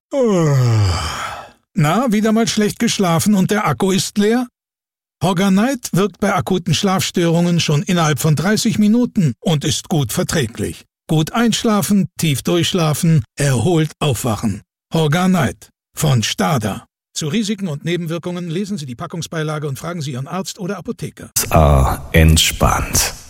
Na, wieder mal schlecht geschlafen und der Akku ist leer? Horganite wirkt bei akuten Schlafstörungen schon innerhalb von 30 Minuten und ist gut verträglich. Gut einschlafen, tief durchschlafen, erholt aufwachen. Horganite von Stada. Zu Risiken und Nebenwirkungen lesen Sie die Packungsbeilage und fragen Sie Ihren Arzt oder Apotheker. Entspannt.